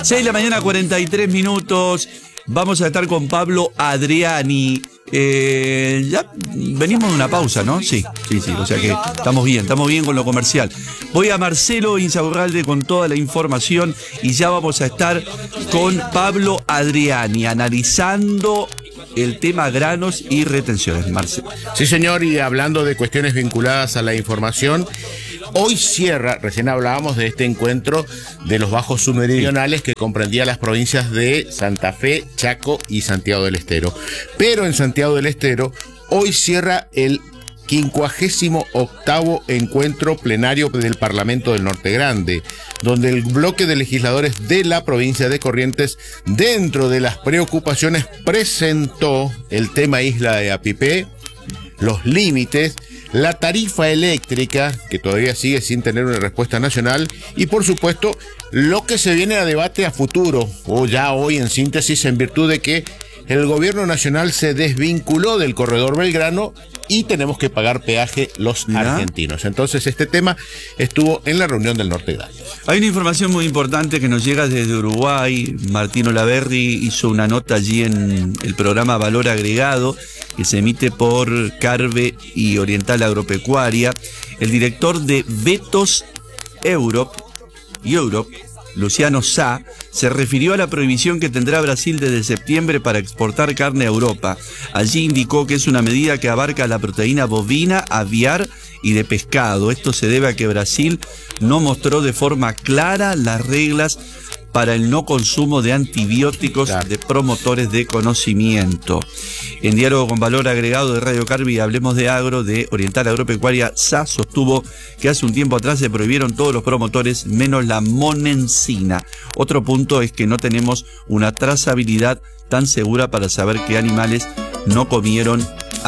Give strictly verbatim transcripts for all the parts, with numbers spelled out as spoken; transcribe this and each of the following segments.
seis de la mañana, cuarenta y tres minutos. Vamos a estar con Pablo Adriani. Eh, ya venimos de una pausa, ¿no? Sí, sí, sí. O sea que estamos bien, estamos bien con lo comercial. Voy a Marcelo Insaurralde con toda la información y ya vamos a estar con Pablo Adriani analizando el tema granos y retenciones. Marcelo. Sí, señor, y hablando de cuestiones vinculadas a la información, hoy cierra, recién hablábamos de este encuentro de los bajos submeridionales que comprendía las provincias de Santa Fe, Chaco y Santiago del Estero. Pero en Santiago del Estero, hoy cierra el quincuagésimo octavo encuentro plenario del Parlamento del Norte Grande, donde el bloque de legisladores de la provincia de Corrientes, dentro de las preocupaciones, presentó el tema Isla de Apipé, los límites, la tarifa eléctrica, que todavía sigue sin tener una respuesta nacional, y por supuesto, lo que se viene a debate a futuro, o ya hoy en síntesis, en virtud de que el gobierno nacional se desvinculó del corredor Belgrano y tenemos que pagar peaje los Mirá. argentinos. Entonces este tema estuvo en la reunión del Norte Grande. Hay una información muy importante que nos llega desde Uruguay. Martín Olaverri hizo una nota allí en el programa Valor Agregado, que se emite por Carve y Oriental Agropecuaria. El director de Vetos Europe, Europe Luciano Sá, se refirió a la prohibición que tendrá Brasil desde septiembre para exportar carne a Europa. Allí indicó que es una medida que abarca la proteína bovina, aviar y de pescado. Esto se debe a que Brasil no mostró de forma clara las reglas para el no consumo de antibióticos claro. de promotores de conocimiento. En diálogo con Valor Agregado de Radio Carvi, Hablemos de Agro, de Oriental Agropecuaria, Sá sostuvo que hace un tiempo atrás se prohibieron todos los promotores menos la monensina. Otro punto es que no tenemos una trazabilidad tan segura para saber qué animales no comieron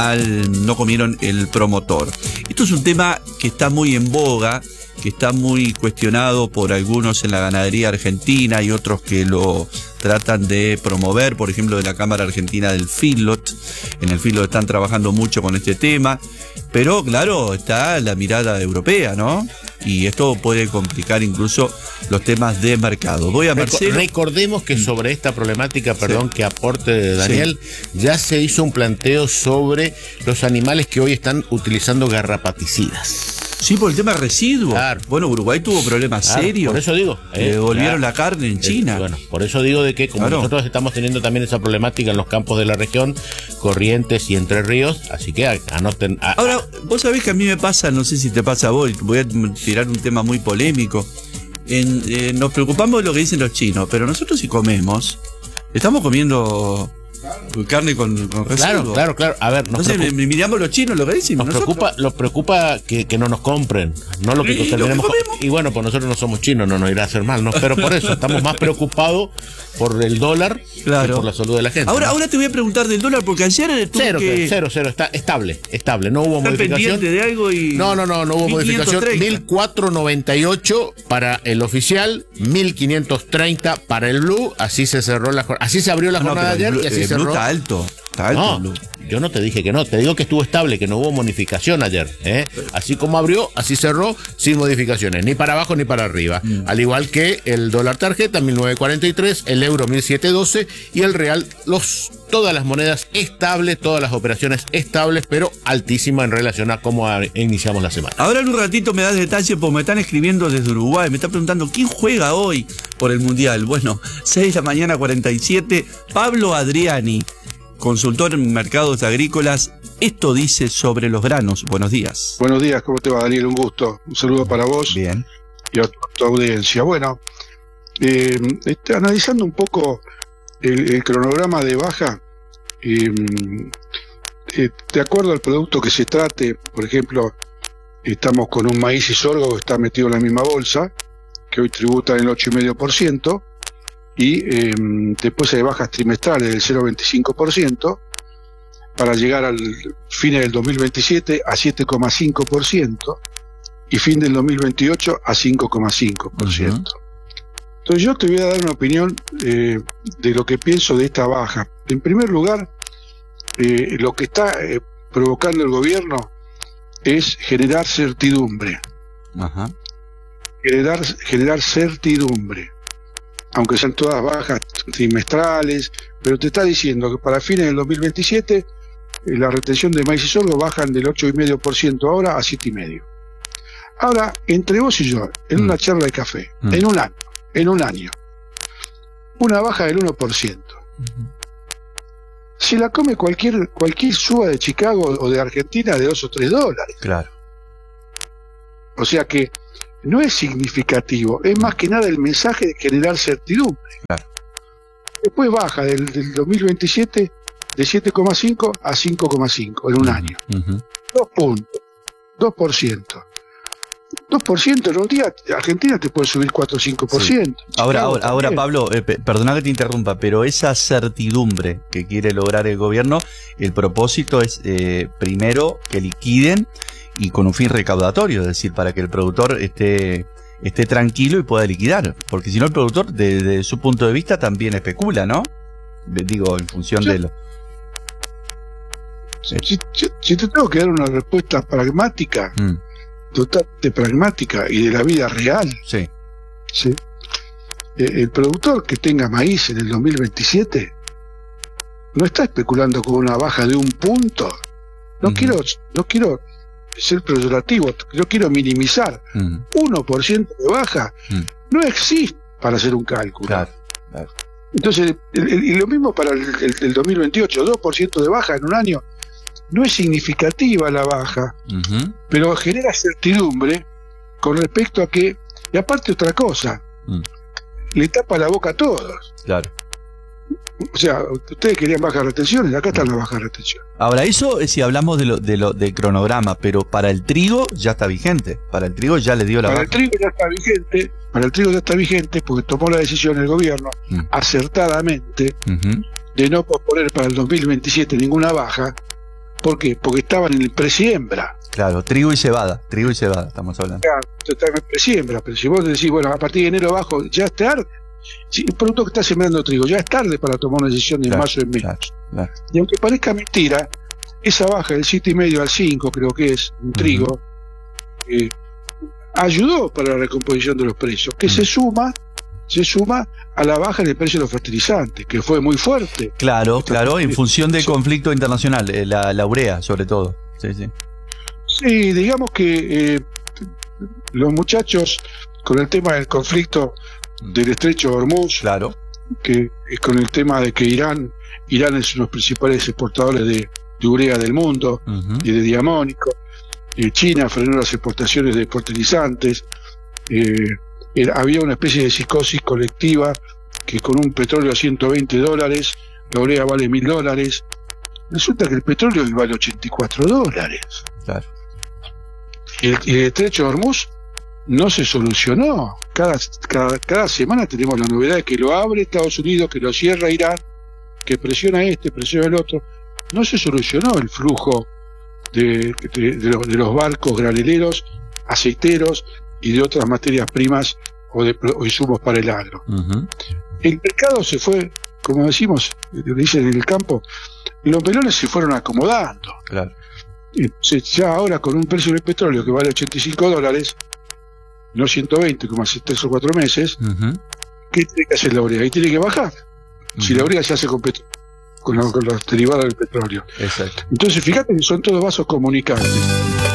al no comieron el promotor. Esto es un tema que está muy en boga, que está muy cuestionado por algunos en la ganadería argentina y otros que lo tratan de promover, por ejemplo de la Cámara Argentina del Feedlot. En el Feedlot están trabajando mucho con este tema, pero claro, está la mirada europea, ¿no? Y esto puede complicar incluso los temas de mercado. Voy a Marcelo. Recordemos que sobre esta problemática, perdón, sí. que aporte Daniel, sí. ya se hizo un planteo sobre los animales que hoy están utilizando garrapaticidas. Sí, por el tema de residuos. Claro. Bueno, Uruguay tuvo problemas claro, serios. Por eso digo. Eh, devolvieron claro. la carne en China. Eh, bueno, por eso digo de que como claro. nosotros estamos teniendo también esa problemática en los campos de la región, Corrientes y Entre Ríos, así que anoten. A, Ahora, vos sabés que a mí me pasa, no sé si te pasa a vos, voy a tirar un tema muy polémico. En, eh, nos preocupamos de lo que dicen los chinos, pero nosotros si comemos, estamos comiendo carne con, con residuos. Claro, claro, claro. A ver, nos Entonces preocupa, miramos los chinos lo que dicen. Nos nosotros. preocupa, nos preocupa que, que no nos compren, no lo que, ¿Y, que lo tenemos. que Y bueno, pues nosotros no somos chinos, no nos irá a hacer mal, ¿no? Pero por eso estamos más preocupados por el dólar claro. que por la salud de la gente. Ahora, ¿no? ahora te voy a preguntar del dólar porque ayer tuve cero, que... cero, cero, está estable, estable, no hubo ¿Está modificación. pendiente de algo y... No, no, no, no hubo modificación. mil cuatrocientos noventa y ocho para el oficial, mil quinientos treinta para el blue, así se cerró la jornada, así se abrió la no, jornada no, ayer blue, y así el cerró. Blue está alto. Está alto no, el blue. Yo no te dije que no, te digo que estuvo estable, que no hubo modificación ayer, ¿eh? Así como abrió, así cerró, sin modificaciones, ni para abajo ni para arriba. Mm. Al igual que el dólar tarjeta, mil novecientos cuarenta y tres, el euro, mil setecientos doce, y el real, los, todas las monedas estables, todas las operaciones estables, pero altísimas en relación a cómo a, iniciamos la semana. Ahora en un ratito me das detalles, porque me están escribiendo desde Uruguay, me están preguntando, ¿quién juega hoy por el Mundial? Bueno, seis de la mañana, cuarenta y siete, Pablo Adriani, consultor en mercados agrícolas, esto dice sobre los granos. Buenos días. Buenos días, ¿cómo te va, Daniel? Un gusto. Un saludo para vos. Bien. Y a tu, tu audiencia. Bueno, eh, este, analizando un poco el, el cronograma de baja, eh, eh, de acuerdo al producto que se trate, por ejemplo, estamos con un maíz y sorgo que está metido en la misma bolsa, que hoy tributan el ocho coma cinco por ciento, y eh, después hay bajas trimestrales del cero coma veinticinco por ciento para llegar al fin del dos mil veintisiete a siete coma cinco por ciento y fin del dos mil veintiocho a cinco coma cinco por ciento. Uh-huh. Entonces yo te voy a dar una opinión eh, de lo que pienso de esta baja. En primer lugar, eh, lo que está eh, provocando el gobierno es generar certidumbre. Uh-huh. Generar, generar certidumbre. aunque sean todas bajas trimestrales, pero te está diciendo que para fines del dos mil veintisiete eh, la retención de maíz y sorgo bajan del ocho coma cinco por ciento ahora a siete coma cinco por ciento. Ahora, entre vos y yo, en mm. una charla de café, mm. en un año, en un año, una baja del uno por ciento. Uh-huh. Si la come cualquier cualquier suba de Chicago o de Argentina de dos o tres dólares. Claro. O sea que no es significativo, es más que nada el mensaje de generar certidumbre. Claro. Después baja del, del dos mil veintisiete de siete coma cinco a cinco coma cinco en un uh-huh. año. Uh-huh. Dos puntos, dos por ciento. dos por ciento en un día, Argentina te puede subir cuatro o cinco por ciento. Sí. Ahora, ahora, ahora, Pablo, eh, perdona que te interrumpa, pero esa certidumbre que quiere lograr el gobierno, el propósito es eh, primero que liquiden y con un fin recaudatorio, es decir, para que el productor esté, esté tranquilo y pueda liquidar, porque si no el productor, desde de su punto de vista, también especula, ¿no? Digo, en función sí. de lo... Si, si, si te tengo que dar una respuesta pragmática, mm. totalmente pragmática y de la vida real. Sí. ¿Sí? Eh, el productor que tenga maíz en el dos mil veintisiete no está especulando con una baja de un punto. No uh-huh. quiero, no quiero ser peyorativo, yo quiero minimizar. Uh-huh. uno por ciento de baja uh-huh. no existe para hacer un cálculo. Claro, claro. Entonces, el, el, y lo mismo para el, el, el dos mil veintiocho, dos por ciento de baja en un año. No es significativa la baja, uh-huh. pero genera certidumbre con respecto a que, y aparte otra cosa, uh-huh. le tapa la boca a todos. Claro. O sea, ustedes querían bajas retenciones, acá están las bajas retenciones. Ahora, eso es si hablamos de lo, de lo del cronograma, pero para el trigo ya está vigente. Para el trigo ya le dio la para baja. Para el trigo ya está vigente, para el trigo ya está vigente porque tomó la decisión el gobierno uh-huh. acertadamente uh-huh. de no posponer para el dos mil veintisiete ninguna baja. ¿Por qué? Porque estaban en el presiembra. Claro, trigo y cebada, trigo y cebada estamos hablando. Claro, estaban en presiembra, pero si vos decís, bueno, a partir de enero bajo, ya es tarde. Si el producto que está sembrando trigo, ya es tarde para tomar una decisión en claro, mayo en claro, claro. Y aunque parezca mentira, esa baja del siete coma cinco al cinco, creo que es, un trigo, uh-huh. eh, ayudó para la recomposición de los precios, que uh-huh. se suma se suma a la baja en el precio de los fertilizantes, que fue muy fuerte. Claro, claro, en función del conflicto internacional, eh, la, la urea, sobre todo. Sí, sí. Sí, digamos que eh, los muchachos, con el tema del conflicto del estrecho de Hormuz, claro. que es con el tema de que Irán, Irán es uno de los principales exportadores de, de urea del mundo uh-huh. y de diamónico, eh, China frenó las exportaciones de fertilizantes, eh, había una especie de psicosis colectiva que con un petróleo a ciento veinte dólares, la urea vale mil dólares. Resulta que el petróleo vale ochenta y cuatro dólares. Claro. Y el, y el estrecho de Hormuz no se solucionó. Cada, cada, cada semana tenemos la novedad de que lo abre Estados Unidos, que lo cierra Irán, que presiona este, presiona el otro. No se solucionó el flujo de, de, de, los, de los barcos graneleros, aceiteros y de otras materias primas o de o insumos para el agro. Uh-huh. El mercado se fue, como decimos, dicen en el campo, los melones se fueron acomodando. Claro. Entonces, ya ahora con un precio del petróleo que vale ochenta y cinco dólares, no ciento veinte como hace tres o cuatro meses, uh-huh. ¿qué tiene que hacer la urea? Ahí tiene que bajar. Uh-huh. Si la urea se hace con, petro- con, lo, con los derivados del petróleo. Exacto. Entonces, fíjate que son todos vasos comunicantes.